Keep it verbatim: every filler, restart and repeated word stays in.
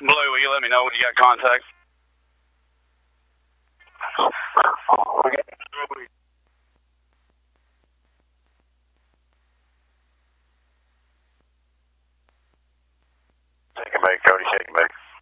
Blue, will you let me know when you got contact? Take a make, Cody, take a make.